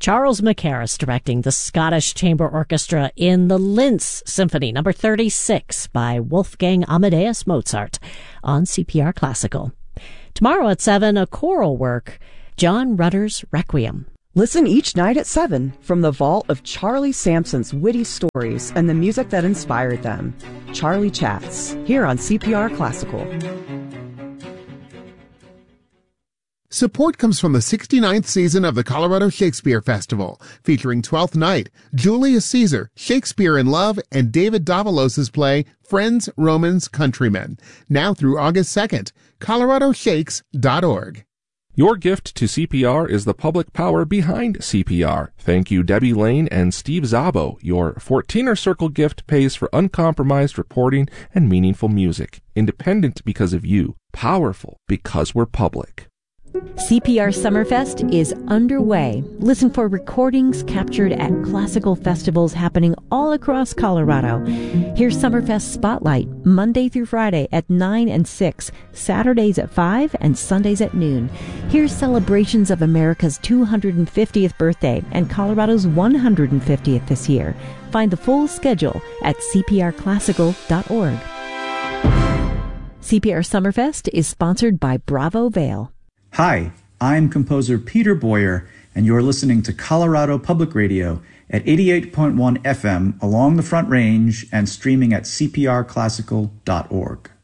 Charles Mackerras directing the Scottish Chamber Orchestra in the Linz Symphony No. 36 by Wolfgang Amadeus Mozart on CPR Classical. Tomorrow at 7, a choral work, John Rutter's Requiem. Listen each night at 7 from the vault of Charlie Sampson's witty stories and the music that inspired them. Charlie Chats, here on CPR Classical. Support comes from the 69th season of the Colorado Shakespeare Festival, featuring Twelfth Night, Julius Caesar, Shakespeare in Love, and David Davalos' play Friends, Romans, Countrymen. Now through August 2nd, coloradoshakes.org. Your gift to CPR is the public power behind CPR. Thank you, Debbie Lane and Steve Zabo. Your 14er Circle gift pays for uncompromised reporting and meaningful music. Independent because of you. Powerful because we're public. CPR Summerfest is underway. Listen for recordings captured at classical festivals happening all across Colorado. Here's Summerfest Spotlight, Monday through Friday at 9 and 6, Saturdays at 5, and Sundays at noon. Here's celebrations of America's 250th birthday and Colorado's 150th this year. Find the full schedule at cprclassical.org. CPR Summerfest is sponsored by Bravo Vale. Hi, I'm composer Peter Boyer, and you're listening to Colorado Public Radio at 88.1 FM along the Front Range and streaming at cprclassical.org.